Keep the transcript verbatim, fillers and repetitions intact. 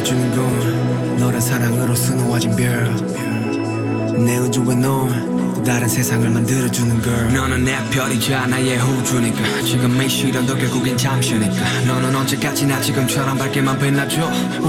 느껴주는 건 너란 사랑으로 수놓아진 별내 우주와 넌 또 다른 세상을 만들어주는 걸. 너는 내 별이자 나의 호주니까 지금 이 시련도 결국엔 잠시니까 너는 언제까지나 지금처럼 밝게만 빛나줘.